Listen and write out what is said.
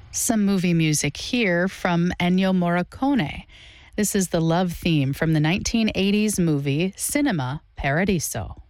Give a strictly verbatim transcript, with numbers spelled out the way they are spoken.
Some movie music here from Ennio Morricone. This is the love theme from the nineteen eighties movie Cinema Paradiso.